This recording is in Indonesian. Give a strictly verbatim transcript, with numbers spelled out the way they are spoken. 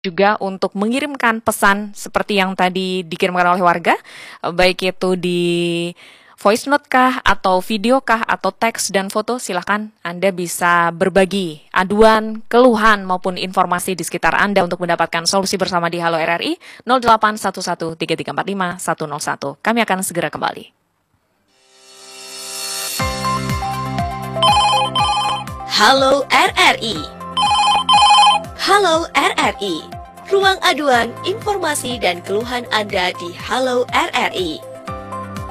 juga untuk mengirimkan pesan seperti yang tadi dikirimkan oleh warga, baik itu di voice note kah, atau video kah, atau teks dan foto, silakan Anda bisa berbagi aduan, keluhan, maupun informasi di sekitar Anda untuk mendapatkan solusi bersama di Halo R R I nol delapan satu satu tiga tiga empat lima satu nol satu. Kami akan segera kembali. Halo R R I. Halo R R I. Ruang aduan, informasi dan keluhan Anda di Halo R R I.